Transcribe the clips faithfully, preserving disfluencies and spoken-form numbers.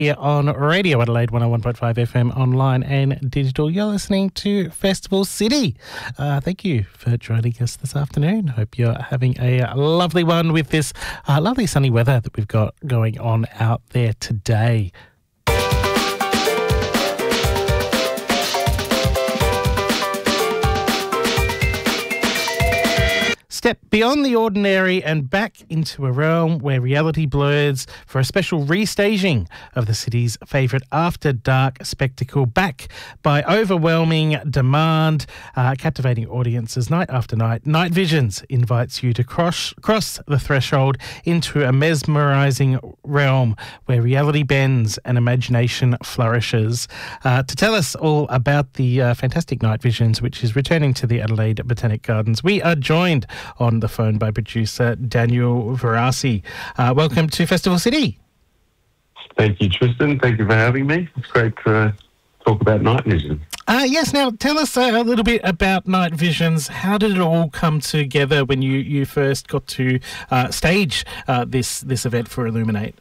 Here on Radio Adelaide one oh one point five F M, online and digital. You're listening to Festival City. Uh, thank you for joining us this afternoon. Hope you're having a lovely one with this uh, lovely sunny weather that we've got going on out there today. Step beyond the ordinary and back into a realm where reality blurs for a special restaging of the city's favourite after-dark spectacle, back by overwhelming demand, uh, captivating audiences night after night. Night Visions invites you to cross, cross the threshold into a mesmerising realm where reality bends and imagination flourishes. Uh, to tell us all about the uh, fantastic Night Visions, which is returning to the Adelaide Botanic Gardens, we are joined on the phone by producer Daniel Verasi. Uh, welcome to Festival City. Thank you, Tristan. Thank you for having me. It's great to uh, talk about Night Vision. Uh, yes, now tell us uh, a little bit about Night Visions. How did it all come together when you, you first got to uh, stage uh, this, this event for Illuminate?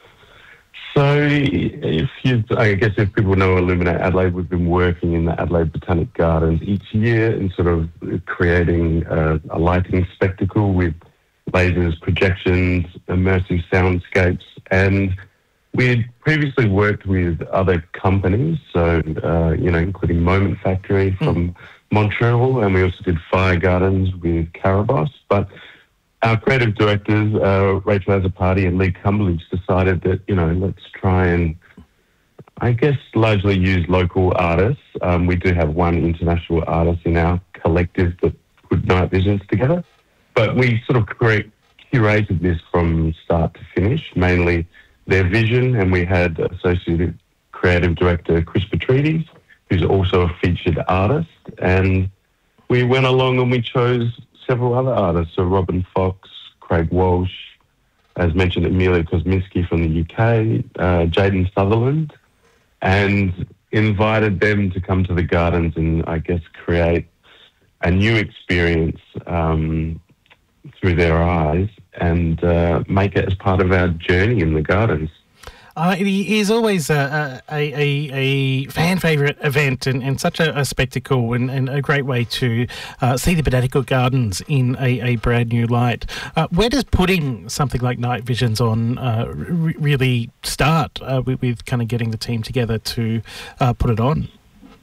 So, if you, I guess if people know Illuminate Adelaide, we've been working in the Adelaide Botanic Gardens each year in sort of creating a, a lighting spectacle with lasers, projections, immersive soundscapes, and we'd previously worked with other companies, so uh, you know, including Moment Factory from mm. Montreal, and we also did Fire Gardens with Karabos, but our creative directors, uh, Rachel Azzopardi and Lee Cumberledge, decided that, you know, let's try and, I guess, largely use local artists. Um, we do have one international artist in our collective that put Night Visions together. But we sort of create, curated this from start to finish, mainly their vision, and we had Associate Creative Director Chris Petrides, who's also a featured artist, and we went along and we chose several other artists, so Robin Fox, Craig Walsh, as mentioned, Amelia Kosminski from the U K, uh, Jaden Sutherland, and invited them to come to the gardens and, I guess, create a new experience um, through their eyes and uh, make it as part of our journey in the gardens. Uh, it is always a, a, a, a fan favourite event and, and such a, a spectacle and, and a great way to uh, see the Botanical Gardens in a, a brand new light. Uh, where does putting something like Night Visions on uh, r- really start uh, with, with kind of getting the team together to uh, put it on?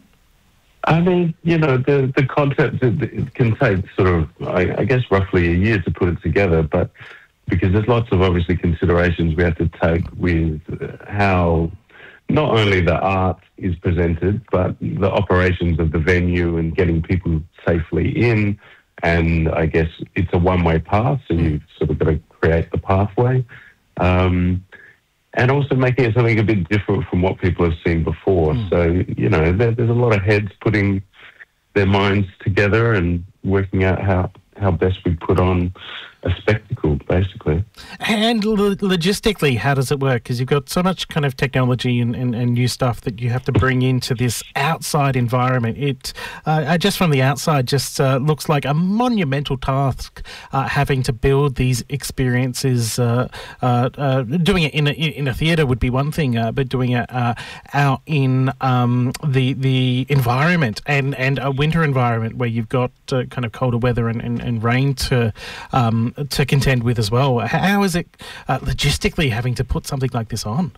I mean, you know, the, the concept, it, it can take sort of, I, I guess, roughly a year to put it together, but because there's lots of obviously considerations we have to take with how not only the art is presented, but the operations of the venue and getting people safely in. And I guess it's a one-way path, so you've sort of got to create the pathway. Um, and also making it something a bit different from what people have seen before. Mm. So, you know, there, there's a lot of heads putting their minds together and working out how, how best we put on a spectacle, basically. And lo- logistically, how does it work? Because you've got so much kind of technology and, and, and new stuff that you have to bring into this outside environment. It uh, just from the outside just uh, looks like a monumental task, uh, having to build these experiences. Uh, uh, uh, doing it in a, in a theatre would be one thing, uh, but doing it uh, out in um, the the environment and, and a winter environment where you've got uh, kind of colder weather and, and, and rain to um, to contend with as well. How is it uh, logistically having to put something like this on?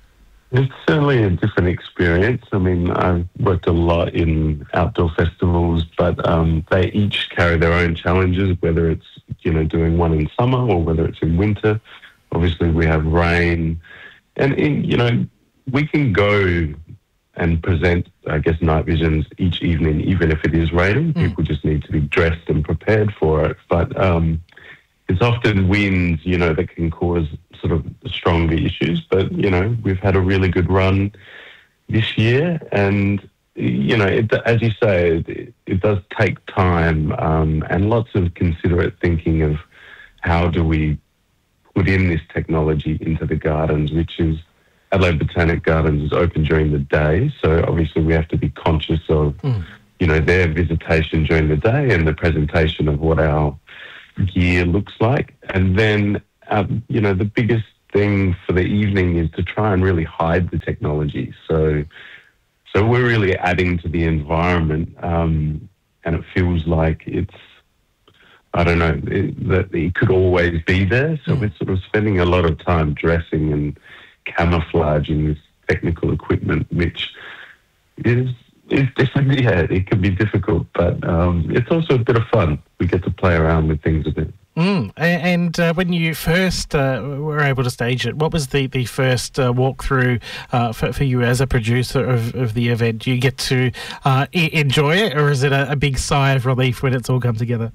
It's certainly a different experience. I mean, I've worked a lot in outdoor festivals, but um, they each carry their own challenges, whether it's, you know, doing one in summer or whether it's in winter. Obviously, we have rain. And, in, you know, we can go and present, I guess, Night Visions each evening, even if it is raining. Mm. People just need to be dressed and prepared for it. But um, it's often winds, you know, that can cause sort of stronger issues. But, you know, we've had a really good run this year. And, you know, it, as you say, it, it does take time um, and lots of considerate thinking of how do we put in this technology into the gardens, which is Adelaide Botanic Gardens is open during the day. So obviously we have to be conscious of, mm. you know, their visitation during the day and the presentation of what our gear looks like. And then, um, you know, the biggest thing for the evening is to try and really hide the technology. So, so we're really adding to the environment, um, and it feels like it's, I don't know, it, that it could always be there. So we're sort of spending a lot of time dressing and camouflaging this technical equipment, which is is different. Yeah, it can be difficult, but um, it's also a bit of fun. We get to play around with things a bit. Mm. And uh, when you first uh, were able to stage it, what was the, the first uh, walkthrough uh, for, for you as a producer of, of the event? Do you get to uh, I- enjoy it, or is it a, a big sigh of relief when it's all come together?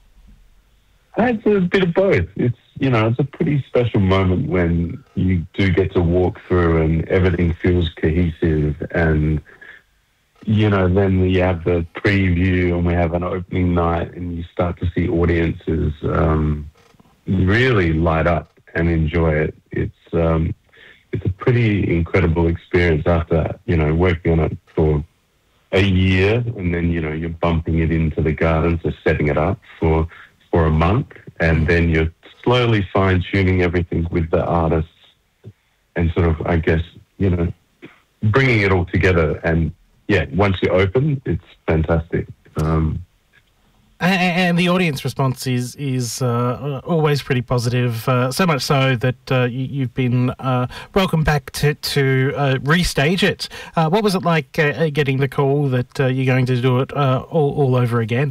It's a bit of both. It's, you know, it's a pretty special moment when you do get to walk through and everything feels cohesive, and, you know, then you have the preview and we have an opening night and you start to see audiences um, really light up and enjoy it. It's um, it's a pretty incredible experience after, you know, working on it for a year, and then, you know, you're bumping it into the gardens, so setting it up for for a month, and then you're slowly fine-tuning everything with the artists and sort of, I guess, you know, bringing it all together. And, yeah, once you open, it's fantastic. Um, and, and the audience response is is uh, always pretty positive, uh, so much so that uh, you, you've been uh, welcomed back to, to uh, restage it. Uh, what was it like uh, getting the call that uh, you're going to do it uh, all, all over again?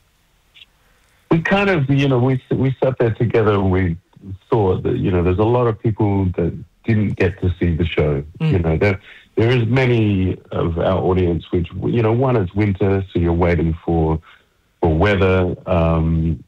We kind of, you know, we we sat there together and we thought that, you know, there's a lot of people that didn't get to see the show. Mm. You know, there there is many of our audience which, you know, one is winter, so you're waiting for for weather, um,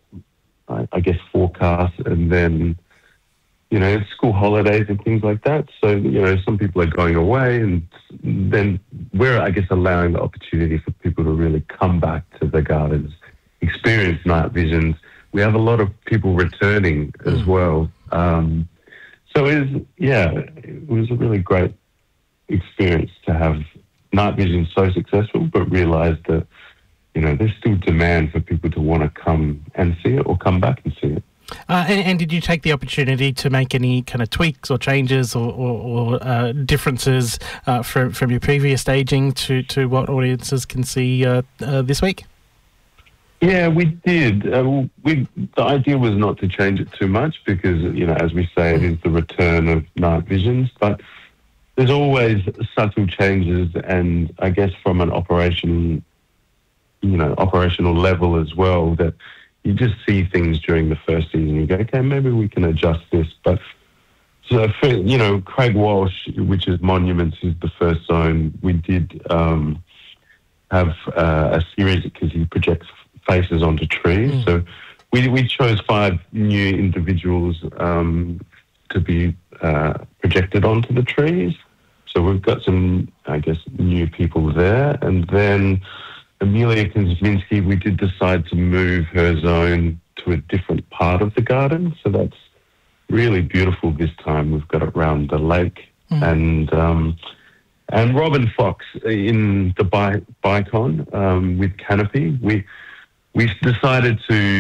I, I guess forecasts, and then, you know, school holidays and things like that. So, you know, some people are going away, and then we're, I guess, allowing the opportunity for people to really come back to the gardens, experience night visions. We have a lot of people returning as well. Um, so it was, yeah, it was a really great experience to have night vision so successful, but realise that, you know, there's still demand for people to want to come and see it or come back and see it. Uh, and, and did you take the opportunity to make any kind of tweaks or changes or, or, or uh, differences uh, from, from your previous staging to, to what audiences can see uh, uh, this week? Yeah, we did. Uh, we the idea was not to change it too much because, you know, as we say, it is the return of night visions. But there's always subtle changes, and I guess from an operation, you know, operational level as well, that you just see things during the first season. You go, okay, maybe we can adjust this. But so, for, you know, Craig Walsh, which is Monuments, is the first zone. We did um, have uh, a series because he projects faces onto trees. Mm. So we we chose five new individuals um, to be uh, projected onto the trees. So we've got some, I guess, new people there. And then Amelia Kuzminski, we did decide to move her zone to a different part of the garden. So that's really beautiful this time. We've got it around the lake. Mm. And um, and Robin Fox in the Bi- Bicon um, with Canopy. We We decided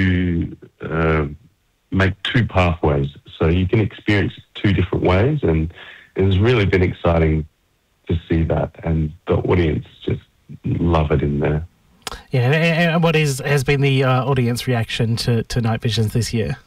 to uh, make two pathways, so you can experience two different ways, and it's really been exciting to see that, and the audience just love it in there. Yeah, and what is has been the uh, audience reaction to, to Night Visions this year?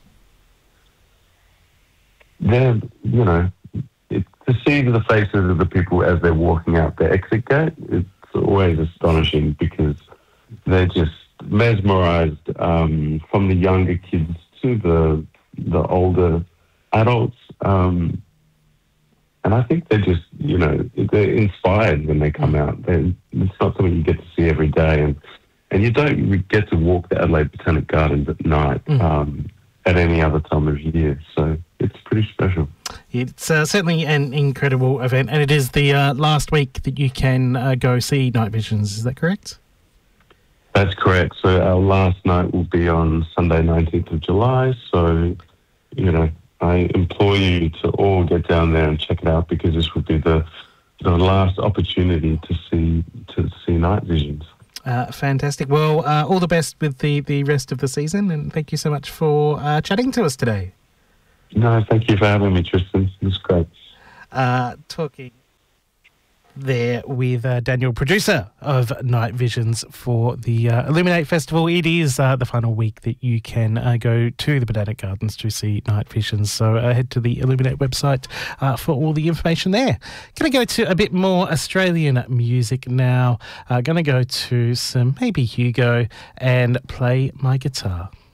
They're, you know, it, to see the faces of the people as they're walking out the exit gate, it's always astonishing because they're just mesmerized, um, from the younger kids to the the older adults, um, and I think they're just, you know, they're inspired when they come out. They're, it's not something you get to see every day, and and you don't get to walk the Adelaide Botanic Gardens at night mm. um, at any other time of year. So it's pretty special. It's uh, certainly an incredible event, and it is the uh, last week that you can uh, go see Night Visions. Is that correct? That's correct. So our last night will be on Sunday, nineteenth of July. So, you know, I implore you to all get down there and check it out because this will be the the last opportunity to see to see Night Visions. Uh, fantastic. Well, uh, all the best with the, the rest of the season, and thank you so much for uh, chatting to us today. No, thank you for having me, Tristan. It was great. Uh, talking there with uh, Daniel, producer of Night Visions for the uh, Illuminate Festival. It is uh, the final week that you can uh, go to the Botanic Gardens to see Night Visions. So uh, head to the Illuminate website uh, for all the information there. Going to go to a bit more Australian music now. Uh, going to go to some maybe Hugo and Play My Guitar.